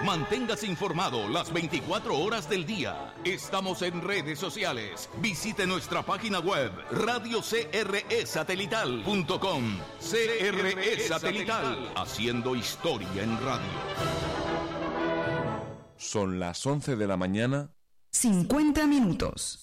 Manténgase informado las 24 horas del día. Estamos en redes sociales. Visite nuestra página web radiocresatelital.com. CRE Satelital, haciendo historia en radio. Son las 11 de la mañana. 50 minutos.